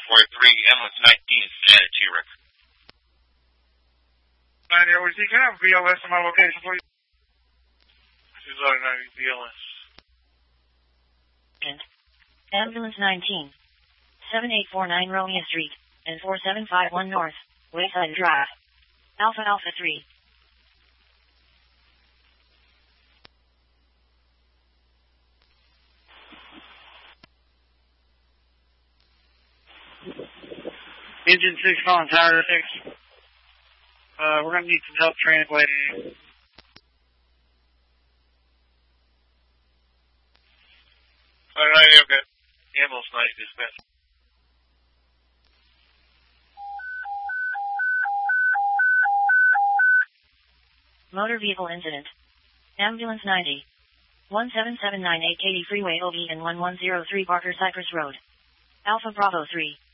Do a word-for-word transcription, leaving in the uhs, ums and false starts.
four three, ambulance nineteen is added to your record. nine zero Z, can I have V L S on my location, please? This is R ninety V L S. Ambulance nineteen, seven eight four nine Romeo Street, and four seven five one North, Wayside Drive. Alpha Alpha three. Engine six calling tower six. Uh, we're gonna need some help translating. Alright, okay. Ambulance ninety dispatch. Motor vehicle incident. Ambulance ninety. one seven seven nine eight Katy Freeway O B and one one zero three Barker Cypress Road. Alpha Bravo three.